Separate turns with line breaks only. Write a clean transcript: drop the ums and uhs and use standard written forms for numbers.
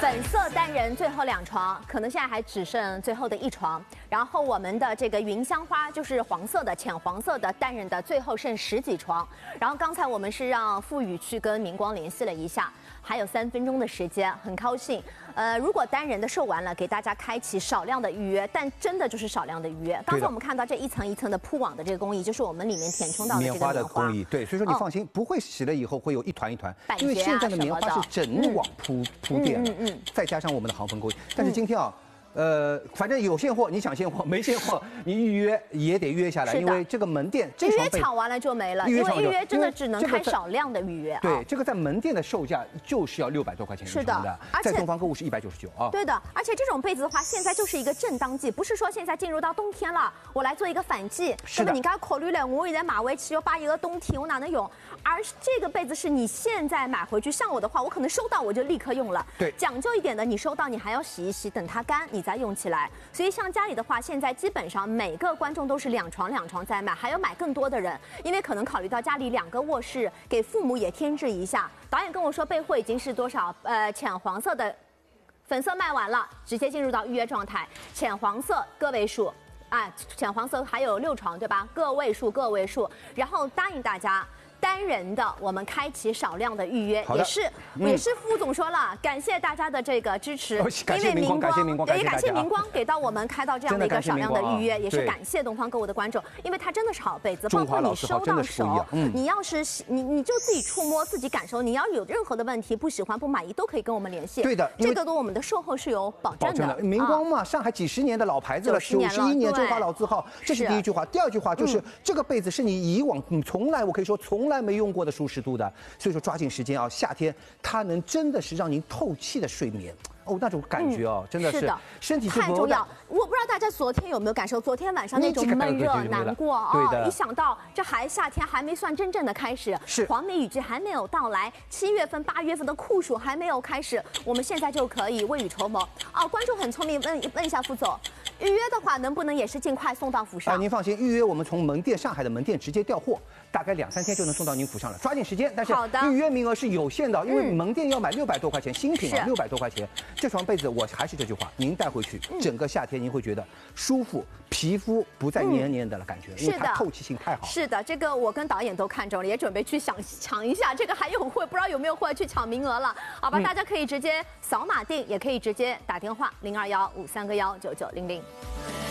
粉色单人最后2床，可能现在还只剩最后的1床。然后我们的这个云香花就是黄色的、浅黄色的单人的，最后剩10几床。然后刚才我们是让付宇去跟明光联系了一下，还有3分钟的时间，很高兴。如果单人的售完了，给大家开启少量的预约，但真的就是少量的预约。刚才我们看到这一层一层的铺网的这个工艺，就是我们里面填充到的这个
棉花的工艺。对，所以说你放心，不会洗了以后会有一团一团，因为现在的棉花是整网铺垫的，再加上我们的航缝工艺。但是今天啊。反正有现货，你想现货，没现货你预约也得约下来，因为这个门店
预约抢完了就没了，因为预约真的只能开少量的预约。
对，这个在门店的售价就是要600多块钱一床的，在东方购物是199啊。
对的，而且这种被子的话，现在就是一个正当季，不是说现在进入到冬天了，我来做一个反季。那么你刚考虑了，我现在买回去要把一个冬天我哪能用？而这个被子是你现在买回去，像我的话，我可能收到我就立刻用了。
对，
讲究一点的，你收到你还要洗一洗，等它干，你再用起来。所以像家里的话，现在基本上每个观众都是2床在卖，还有买更多的人，因为可能考虑到家里2个卧室，给父母也添置一下。导演跟我说备货已经是多少？浅黄色的，粉色卖完了，直接进入到预约状态。浅黄色个位数，浅黄色还有6床对吧？个位数，然后答应大家。单人的，我们开启少量的预约，也是副总说了，感谢大家的这个支持，因为明光也感谢明光给到我们开到这样的一个少量的预约，也是感谢东方购物的观众，因为它真的是好被子，包括你收到手，你要是你就自己触摸自己感受，你要有任何的问题不喜欢不满意都可以跟我们联系，
对的，
这个对我们的售后是有保证的。
明光嘛，上海几十年的老牌子了，91年中华老字号，这是第一句话。第二句话就是这个被子是你以往从来我可以说从来没用过的舒适度的，所以说抓紧时间啊，夏天它能真的是让您透气的睡眠。那种感觉真的是身体
太重要。我不知道大家昨天有没有感受，昨天晚上那种闷热难过一想到这夏天还没算真正的开始，黄梅雨季还没有到来，7月份、8月份的酷暑还没有开始，我们现在就可以未雨绸缪。观众很聪明，问一下副总，预约的话能不能也是尽快送到府上？
您放心，预约我们从上海的门店直接调货，大概2、3天就能送到您府上了，抓紧时间。但是预约名额是有限的，因为门店要买600多块钱，新品600多块钱。这床被子我还是这句话，您带回去，整个夏天您会觉得舒服，皮肤不再黏黏的了感觉，因为它透气性太好。
是的，这个我跟导演都看中了，也准备去抢一下。这个还有货，不知道有没有货去抢名额了？好吧，大家可以直接扫码订，也可以直接打电话0215319900。